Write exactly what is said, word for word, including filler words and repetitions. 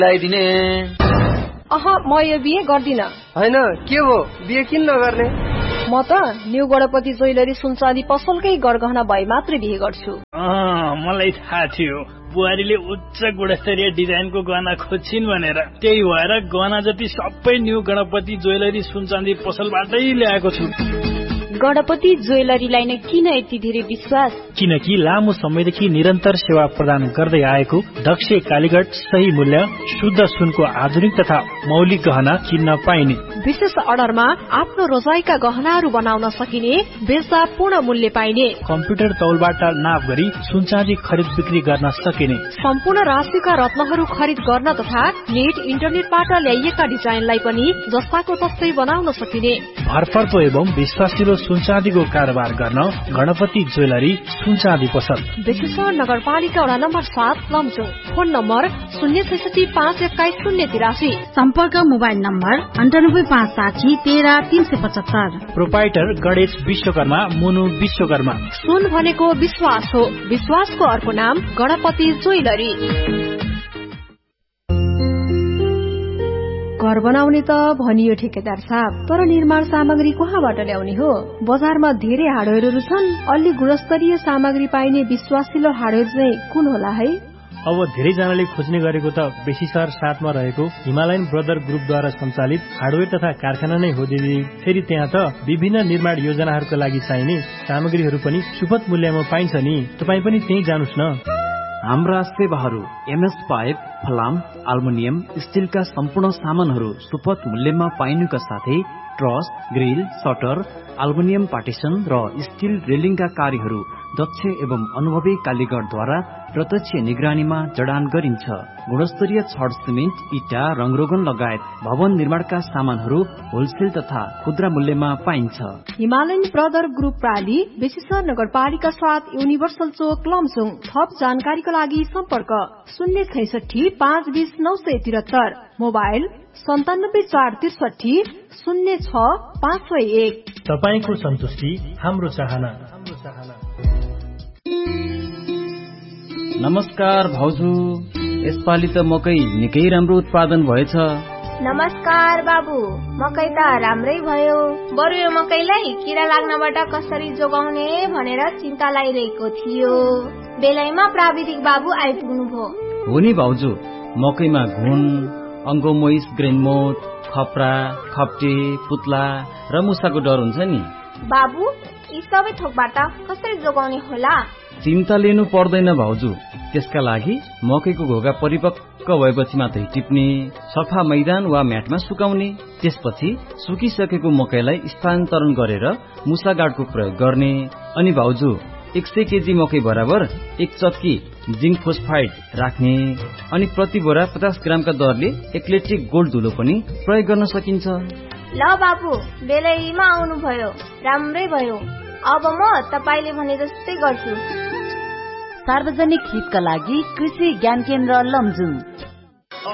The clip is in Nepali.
ल्याइदिने। अह म यो बिहे गर्दिन। हैन के हो बिहे किन नगर्ने? म त न्यू गणपति ज्वेलरी सुनचाँदी पसलकै गरगहना भए मात्रै बिहे गर्छु। मलाई थाहा थियो बुहारीले उच्च गुणस्तरीय डिजाइनको गहना खोज्छिन् भनेर, त्यही भएर गहना जति सबै न्यू गणपति ज्वेलरी सुनचाँदी पसलबाटै ल्याएको छु। गणपति ज्वेलरीलाई नै किन यति धेरै विश्वास? किनकि लामो समयदेखि निरन्तर सेवा प्रदान गर्दै आएको दक्ष कालीगढ सही मूल्य शुद्ध सुनको आधुनिक तथा मौलिक गहना किन्न पाइने। विशेष अर्डरमा आफ्नो रोजाइका गहनाहरू बनाउन सकिने, बेच्दा पूर्ण मूल्य पाइने, कम्प्युटर तौलबाट नाप गरी सुनचाँदी खरिद बिक्री गर्न सकिने, सम्पूर्ण राशिका रत्नहरू खरिद गर्न तथा नेट इन्टरनेटबाट ल्याइएका डिजाइनलाई पनि जस्ताको तस्तै बनाउन सकिने। भरपर्दो एवं विश्वासिलो सुनचाँदीको कारोबार गर्न गणपति ज्वेलरी सुनचाँदी पसल, बेचेश्वर नगरपालिका वडा नम्बर सात लमजुङ। फोन नम्बर शून्य छैसठी पाँच एक्काइस शून्य तिरासी। सम्पर्क मोबाइल नम्बर अन्ठानब्बे पाँच साठी तेह्र तीन सय पचहत्तर। प्रोपाइटर गणेश विश्वकर्मा मुनु विश्वकर्मा। सुन भनेको विश्वास हो, विश्वासको अर्को नाम गणपति ज्वेलरी। घर बनाउने त भनियो ठेकेदार साहब, तर निर्माण सामग्री कहाँबाट ल्याउने हो? बजारमा धेरै हार्डवेयरहरू छन्, अलि गुणस्तरीय सामग्री पाइने विश्वासिलो हार्डवेयर चाहिँ कुन होला है? अब धेरैजनाले खोज्ने गरेको त बेसीसर साथमा रहेको हिमालयन ब्रदर ग्रुपद्वारा सञ्चालित हार्डवेयर तथा कारखाना नै हो दिदी। फेरि त्यहाँ त विभिन्न निर्माण योजनाहरूका लागि चाहिने सामग्रीहरू पनि सुपथ मूल्यमा पाइन्छ नि, तपाईँ पनि त्यही जानुस् न। हाम्रा सेवाहरू एमएस पाइप, फलाम, अल्मुनियम, स्टिलका सम्पूर्ण सामानहरू सुपथ मूल्यमा पाइनुका साथै truss, grill, shutter, aluminium partition र स्टिल रेलिङका कार्यहरू दक्ष एवं अनुभवी कालीगढद्वारा प्रत्यक्ष निगरानीमा जडान गरिन्छ। गुणस्तरीय छड, सिमेन्ट, इटा, रङरोगन लगायत भवन निर्माणका सामानहरू होलसेल तथा खुद्रा मूल्यमा पाइन्छ। हिमालयन ब्रदर ग्रुप प्राली, बेसीसर नगरपालिका साथ, युनिभर्सल चोक लमजुङ। थप जानकारीका लागि सम्पर्क शून्य छैसठी पाँच बीस नौ सय त्रिहत्तर। मोबाइल सन्तानब्बे चार त्रिसठी शून्य छ पाँच सय एक। तपाईँको सन्तुष्टि हाम्रो चाहना। नमस्कार भाउजू, यसपालि त मकै निकै राम्रो उत्पादन भएछ। नमस्कार बाबु, मकै त राम्रै भयो। बरु यो मकैलाई किरा लाग्नबाट कसरी जोगाउने भनेर चिन्ता लागिरहेको थियो। बेलैमा प्राविधिक बाबु आइपुग्नु भयो। हो नि भाउजू, मकैमा घुन, अंगोमोइस, ग्रेनमोट, खप्रा, खप्टे, पुत्ला र मुसाको डर हुन्छ नि। बाबु, यी सबै थोकबाट कसरी जोगाउने होला? चिन्ता लिनु पर्दैन भाउजू, त्यसका लागि मकैको घोगा परिपक्व भएपछि मात्रै टिप्ने, सफा मैदान वा म्याटमा सुकाउने, त्यसपछि सुकिसकेको मकैलाई स्थानान्तरण गरेर मुसा गाडको प्रयोग गर्ने। अनि भाउजू, एक सय केजी मकै बराबर एक चक्की जिंक फोस्फाइड राख्ने। अनि प्रति बोरा पचास ग्रामका दरले एक लिटर गोल्ड धुलो पनि प्रयोग गर्न सकिन्छ। ल बाबु, बेलैमा आउनुभयो, राम्रै भयो। अब म तपाईले भने जस्तै गर्छु। सार्वजनिक हितका लागि कृषि ज्ञान केन्द्र लमजुङ।